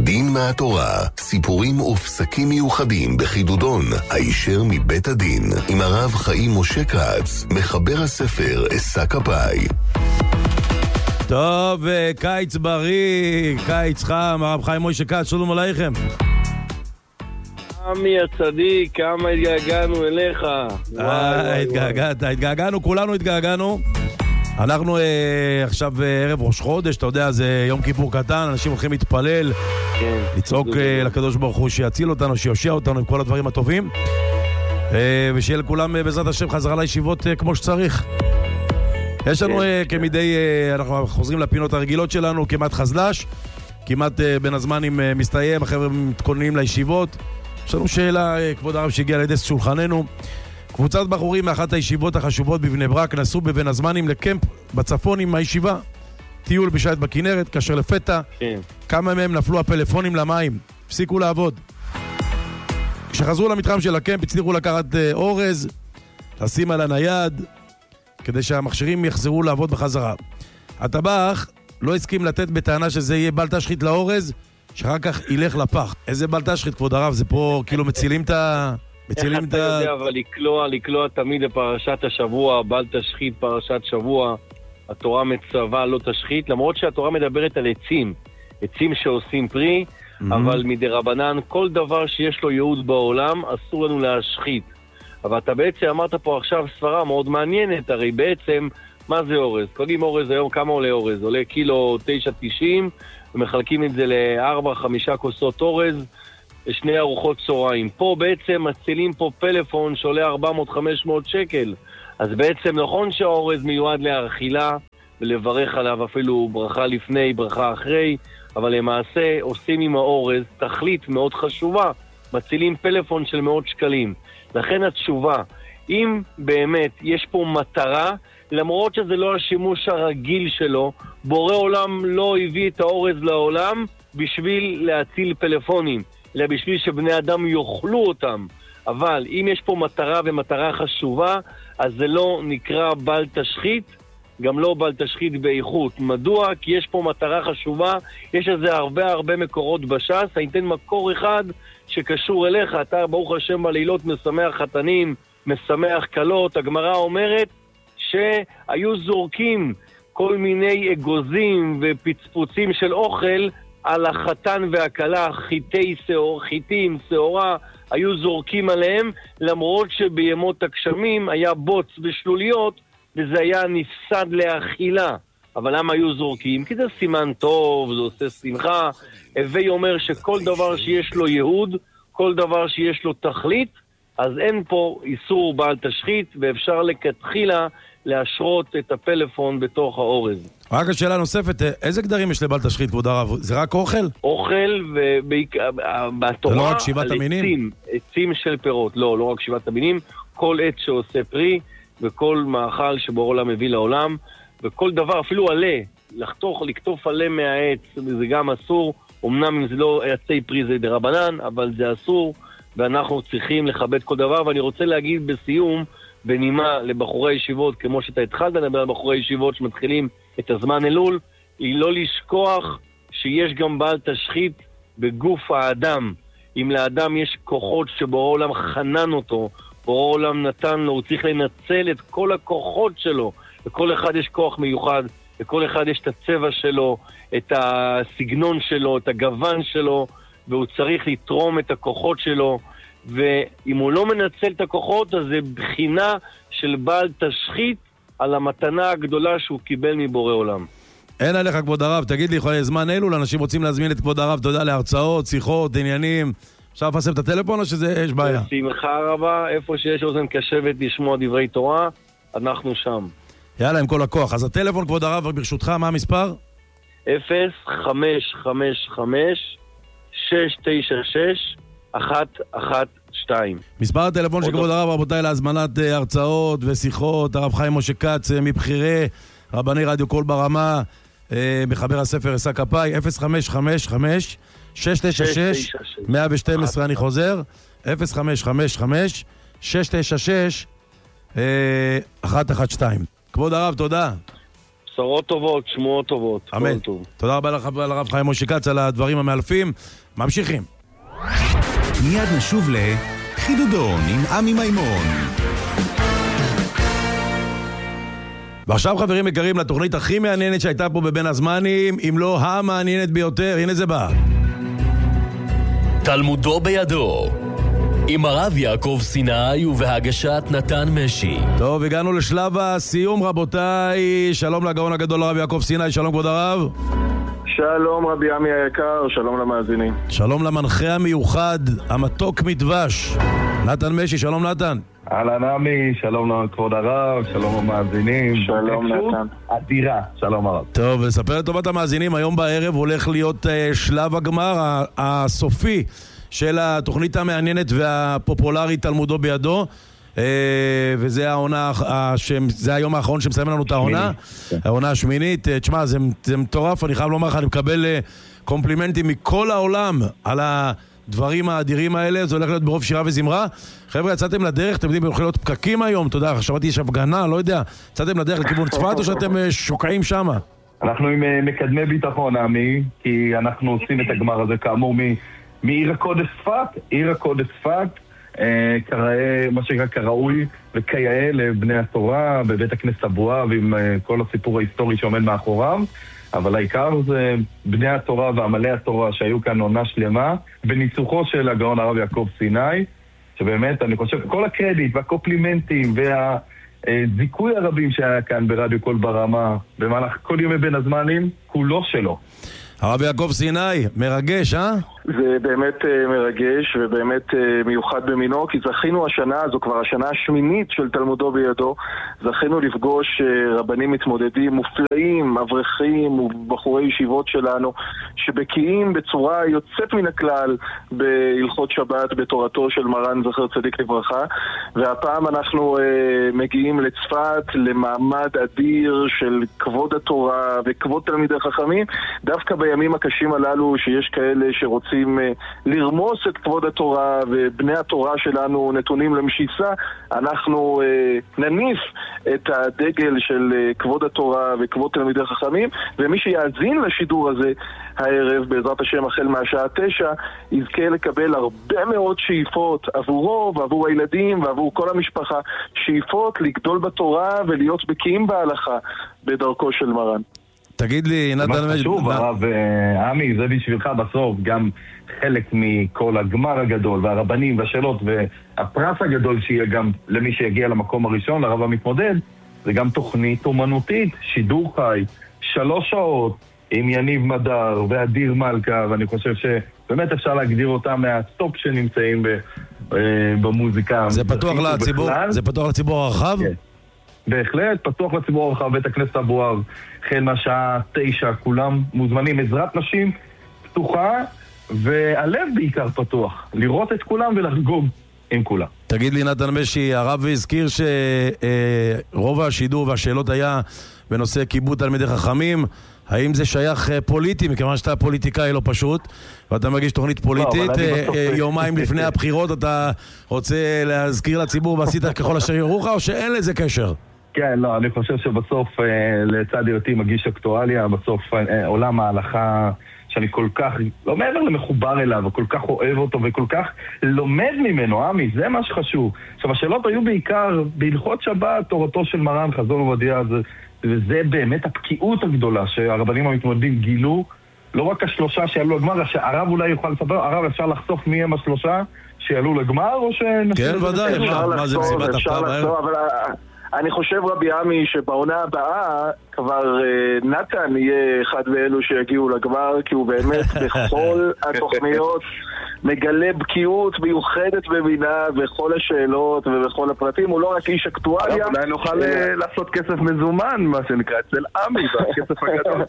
דין מהתורה, סיפורים ופסקים מיוחדים בחידודון, הישר מבית הדין, עם הרב חיים משה כץ, מחבר הספר עשה כפי. טוב, קיץ בריא, קיץ חם, הרב חיים משה כץ, שלום עליכם. עמי הצדיק, כמה התגעגענו אליך. התגעגענו, כולנו התגעגענו. אנחנו עכשיו ערב ראש חודש, אתה יודע, זה יום כיפור קטן, אנשים הולכים להתפלל, לצעוק לקדוש ברוך הוא שיציל אותנו, שיושיע אותנו עם כל הדברים הטובים, ושיהיה לכולם בעזרת השם חזרה לישיבות כמו שצריך. יש לנו כמדי, אנחנו חוזרים לפינות הרגילות שלנו, כמעט חזלש, כמעט בין הזמנים מסתיים, החבר'ה מתכוננים לישיבות. יש לנו שאלה, כבוד הרב, שהגיע לידי שולחננו. קבוצת בחורים מאחת הישיבות החשובות בבני ברק נסעו בבין הזמנים לקמפ בצפון עם הישיבה, טיול בשעת בכנרת, כאשר לפתע כמה מהם נפלו הפלאפונים למים, הפסיקו לעבוד. כשחזרו למתחם של הקמפ הצליחו לקחת אורז, לשים על הנייד כדי שהמכשירים יחזרו לעבוד בחזרה. הטבח לא הסכים לתת בטענה שזה יהיה בל תשחית לאורז, שאחר כך ילך לפח. איזה בל תשחית, כבוד הרב? זה פה כאילו מצילים את ה... איך אתה יודע, אבל לקלוע תמיד לפרשת השבוע, בל תשחית פרשת שבוע, התורה מצווה לא תשחית, למרות שהתורה מדברת על עצים שעושים פרי, אבל מדרבנן כל דבר שיש לו ייעוד בעולם אסור לנו להשחית. אבל אתה בעצם אמרת פה עכשיו סברה מאוד מעניינת, הרי בעצם מה זה אורז? קודם אורז היום, כמה עולה אורז? עולה קילו 9.90, ומחלקים את זה ל4-5 כוסות אורז, 2 ארוחות צהריים. פה בעצם מצילים פה פלאפון שעולה 400-500 שקל. אז בעצם נכון שהאורז מיועד לאכילה ולברך עליו אפילו ברכה לפני, ברכה אחרי, אבל למעשה עושים עם האורז תכלית מאוד חשובה, מצילים פלאפון של מאות שקלים. לכן התשובה, אם באמת יש פה מטרה, למרות שזה לא השימוש הרגיל שלו, בורא עולם לא הביא את האורז לעולם בשביל להציל פלאפונים, אלא בשביל שבני אדם יאכלו אותם. אבל אם יש פה מטרה ומטרה חשובה, אז זה לא נקרא בל תשחית, גם לא בל תשחית באיכות. מדוע? כי יש פה מטרה חשובה, יש לזה הרבה מקורות בש"ס. אני אתן מקור אחד שקשור אליך, אתה ברוך השם בלילות משמח חתנים, משמח קלות. הגמרא אומרת שהיו זורקים כל מיני אגוזים ופצפוצים של אוכל על החתן והכלה, חיטים, שעורה, היו זורקים עליהם, למרות שבימות הגשמים היה בוץ ושלוליות, וזה היה נפסד לאכילה. אבל למה היו זורקים? כי זה סימן טוב, זה עושה שמחה. הווי אומר שכל דבר שיש לו ייעוד, כל דבר שיש לו תכלית, אז אין פה איסור בעל תשחית, ואפשר לכתחילה להשרות את הפלאפון בתוך האורז. רק השאלה נוספת, איזה גדרים יש לבל תשחית, כבוד הרב? זה רק אוכל? אוכל, ובתורה לא רק 7 המינים? עצים של פירות, לא רק 7 המינים, כל עץ שעושה פרי, וכל מאכל שבעולם מביא לעולם, וכל דבר, אפילו עלה, לקטוף עלה מהעץ, זה גם אסור, אמנם אם זה לא עצי פרי זה דרבנן, אבל זה אסור, ואנחנו צריכים לכבד כל דבר. ואני רוצה להגיד בסיום, בנימה לבחורי ישיבות, כמו שאתה התחלת לדבר על בחורי ישיבות שמתחילים את הזמן אלול, היא לא לשכוח שיש גם בעל תשחית בגוף האדם. אם לאדם יש כוחות שבורא עולם חנן אותו, בורא עולם נתן לו, הוא צריך לנצל את כל הכוחות שלו. לכל אחד יש כוח מיוחד, לכל אחד יש את הצבע שלו, את הסגנון שלו, את הגוון שלו, והוא צריך לתרום את הכוחות שלו. ואם הוא לא מנצל את הכוחות, אז זה בחינה של בעל תשחית על המתנה הגדולה שהוא קיבל מבורא עולם. אין עליך, כבוד הרב. תגיד לי, זמן אלול, אנשים רוצים להזמין את כבוד הרב, תודה, להרצאות, שיחות, עניינים. אפשר לפרסם את הטלפון או שיש בעיה? בשמחה רבה, איפה שיש אוזן קשבת לשמוע דברי תורה, אנחנו שם. יאללה, עם כל הכוח. אז הטלפון, כבוד הרב, ברשותך, מה המספר? 0555-696-112. מספר הטלפון של כבוד הרב, רבותיי, להזמנת הרצאות ושיחות, הרב חיים משה כץ, מבחירי רבני רדיו קול ברמה, מחבר הספר עשה כפי, 0555-696-112, אני חוזר, 0555-696-112. כבוד הרב, תודה. בשורות טובות, שמועות טובות. אמן. תודה רבה לך, לרב חיים משה כץ, על הדברים המאלפים. ממשיכים. מיד נשוב לחידודון עם עמי מימון. ועכשיו חברים יקרים לתוכנית הכי מעניינת שהייתה פה בבין הזמנים, אם לא המעניינת ביותר. הנה זה בא. תלמודו בידו, עם הרב יעקב סיני ובהגשת נתן משי. טוב, הגענו לשלב הסיום רבותיי. שלום לגאון הגדול הרב יעקב סיני, שלום כבוד הרב. שלום רבי עמי היקר, שלום למאזינים. שלום למנחה המיוחד, המתוק מדבש, נתן משי, שלום נתן. אהלן עמי, שלום לכבוד הרב, שלום המאזינים. שלום נתן. אדירה, שלום הרב. טוב, לספר לטובת המאזינים, היום בערב הולך להיות שלב הגמר הסופי של התוכנית המעניינת והפופולרית תלמודו בידו, וזה העונה, זה היום האחרון שמסיים לנו את העונה, העונה השמינית. תשמע, זה מטורף, אני חייב לומר לך, אני מקבל קומפלימנטים מכל העולם על הדברים האדירים האלה. זה הולך להיות ברוב שירה וזמרה. חבר'ה, יצאתם לדרך, אתם יודעים, הולכים להיות פקקים היום, תודה, שמעתי יש הפגנה, לא יודע, יצאתם לדרך לכיוון צפת או שאתם שוקעים שמה? אנחנו עם מקדמי ביטחון, עמי, כי אנחנו עושים את הגמר הזה כאמור מעיר הקודש צפת, עיר הקודש צפת, מה שנקרא כראוי וכיאה לבני התורה בבית הכנסת אבואב עם כל הסיפור ההיסטורי שעומד מאחוריו, אבל העיקר זה בני התורה ועמלי התורה שהיו כאן עונה שלמה בניצוחו של הגאון הרב יעקב סיני, שבאמת אני חושב כל הקרדיט והקופלימנטים והזיכוי הרבים שהיה כאן ברדיו קול ברמה במהלך כל ימי בין הזמנים כולו שלו. הרב יעקב סיני, מרגש, אה? זה באמת מרגש ובאמת מיוחד במינו, כי זכינו השנה, זו כבר השנה השמינית של תלמודו בידו, זכינו לפגוש רבנים מתמודדים מופלאים, אברכים ובחורי ישיבות שלנו, שבקיאים בצורה יוצאת מן הכלל בהלכות שבת בתורתו של מרן זכר צדיק לברכה, והפעם אנחנו מגיעים לצפת למעמד אדיר של כבוד התורה וכבוד תלמידי חכמים, דווקא בימים הקשים הללו שיש כאלה שרוצים לרמוס את כבוד התורה ובני התורה שלנו נתונים למשיסה, אנחנו נניף את הדגל של כבוד התורה וכבוד תלמידי חכמים, ומי שיאזין לשידור הזה הערב בעזרת השם החל מהשעה 9 יזכה לקבל הרבה מאוד שאיפות עבורו ועבור הילדים ועבור כל המשפחה, שאיפות לגדול בתורה ולהיות בקיאים בהלכה בדרכו של מרן. תגיד לי, נתן, חשוב, הרב עמי, זה בשבילך בסוף גם חלק מכל הגמר הגדול והרבנים והשאלות והפרס הגדול שיהיה גם למי שיגיע למקום הראשון, לרב המתמודד, זה גם תוכנית אומנותית, שידור חי, 3 שעות עם יניב מדר ואדיר מלכה, ואני חושב שבאמת אפשר להגדיר אותם מהסטופ שנמצאים במוזיקה. זה פתוח לציבור, זה פתוח לציבור הרחב? כן. בהחלט, פתוח לציבור הרחב, בית הכנסת אבואב, החל מהשעה 9, כולם מוזמנים, עזרת נשים פתוחה, והלב בעיקר פתוח, לראות את כולם ולחגוג עם כולם. תגיד לי נתן משי, הרב הזכיר שרוב השידור והשאלות היה בנושא כיבוד תלמידי חכמים, האם זה שייך פוליטי, מכיוון שאתה פוליטיקאי לא פשוט, ואתה מגיש תוכנית פוליטית, יומיים לפני הבחירות אתה רוצה להזכיר לציבור ועשית ככל אשר יורוך, או שאין לזה קשר? כן, לא, אני חושב שבסוף לצד היותי מגיש אקטואליה, בסוף עולם ההלכה שאני כל כך, לא מעבר למחובר אליו, וכל כך אוהב אותו וכל כך לומד ממנו, עמי, זה מה שחשוב. עכשיו, השאלות היו בעיקר בהלכות שבת, תורתו של מרן חזון עובדיה, וזה באמת הפקיעות הגדולה שהרבנים המתמודדים גילו, לא רק השלושה שיעלו לגמר, שהרב אולי יוכל לספר, הרב אפשר לחשוף מי הם השלושה שיעלו לגמר, או כן, ודאי, מה זה מסיבת הפעם? אבל אני חושב רבי עמי שבעונה הבאה כבר נתן יהיה אחד מאלו שיגיעו לגמר, כי הוא באמת בכל התוכניות מגלה בקיאות מיוחדת במינה בכל השאלות ובכל הפרטים. הוא לא רק איש אקטואליה, אולי נוכל לעשות כסף מזומן, מה שנקרא, אצל עמי בכסף הגדול.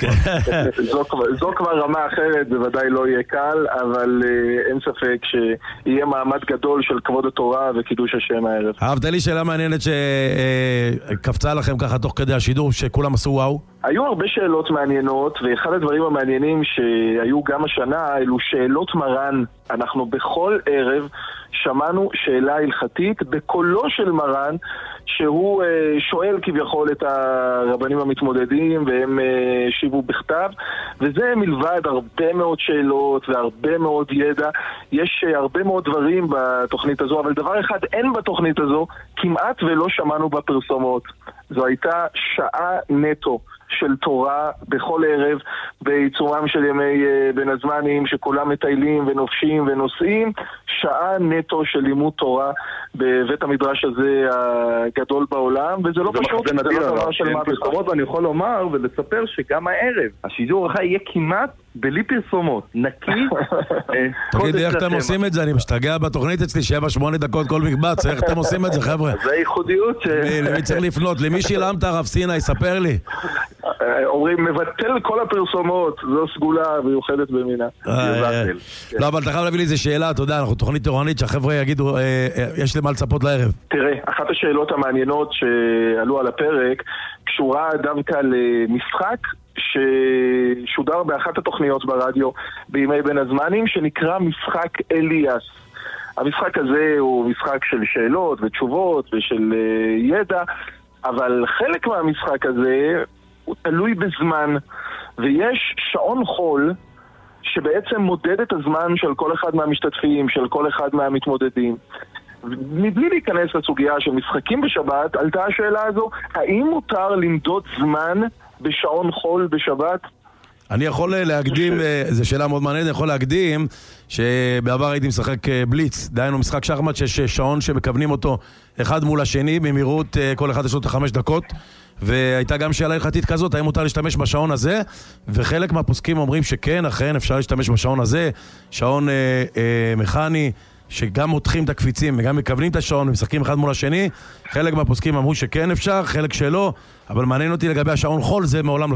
זו כבר רמה אחרת, זה ודאי לא יהיה קל, אבל אין ספק שיהיה מעמד גדול של כבוד התורה וקידוש השם הערב. אהבת לי שאלה מעניינת שקפצה לכם ככה תוך כדי השידור, שכולם עשו וואו? היו הרבה שאלות מעניינות, ואחד הדברים המעניינים שהיו גם השנה, אלו שאלות מרן. אנחנו בכל ערב שמענו שאלה הלכתית בקולו של מרן, שהוא שואל כביכול את הרבנים המתמודדים, והם שיבו בכתב, וזה מלבד הרבה מאוד שאלות והרבה מאוד ידע. יש הרבה מאוד דברים בתוכנית הזו, אבל דבר אחד אין בתוכנית הזו, כמעט ולא שמענו בפרסומות. זו הייתה שעה נטו של תורה בכל ערב, בעיצומם של ימי בין הזמנים, שכולם מטיילים ונופשים ונוסעים, שעה נטו של לימוד תורה בבית המדרש הזה הגדול בעולם, וזה לא פשוט, זה לא דבר של מה פרסומות, ואני יכול לומר ולספר שגם הערב השידור החי יהיה כמעט בלי פרסומות, נקי. תגידי, איך אתם עושים את זה? אני משתגע בתוכנית אצלי 7-8 דקות כל מקבץ, איך אתם עושים את זה, חבר'ה? זה הייחודיות למי צריך לפנות? למי שילמת הרב סיני, יספר לי. אומרים, מבטל כל הפרסומות, זו סגולה מיוחדת במינה. לא, אבל אתה חייב להביא לי איזה שאלה, אתה יודע, אנחנו תוכנית תורנית שהחבר'ה יגידו, יש למה לצפות לערב. תראה, אחת השאלות המעניינות שעלו על הפרק קשורה דווקא למשחק ששודר באחת התוכניות ברדיו בימי בין הזמנים, שנקרא משחק אליאס. המשחק הזה הוא משחק של שאלות ותשובות ושל ידע, אבל חלק מהמשחק הזה הוא תלוי בזמן, ויש שעון חול שבעצם מודד את הזמן של כל אחד מהמשתתפים, של כל אחד מהמתמודדים. מבלי להיכנס לסוגיה של משחקים בשבת, עלתה השאלה הזו, האם מותר למדוד זמן בשעון חול בשבת? אני יכול להקדים, זו שאלה מאוד מעניינת, אני יכול להקדים שבעבר הייתי משחק בליץ, דהיינו משחק שחמט שיש שעון שמכוונים אותו אחד מול השני במהירות, כל אחד יש לו 5 דקות, והייתה גם שאלה הלכתית כזאת, האם מותר להשתמש בשעון הזה, וחלק מהפוסקים אומרים שכן, אכן אפשר להשתמש בשעון הזה, שעון מכני, שגם מותחים את הקפיצים וגם מכוונים את השעון ומשחקים אחד מול השני. חלק מהפוסקים אמרו שכן אפשר, חלק שלא, אבל מעניין אותי לגבי השעון חול, זה מעולם לא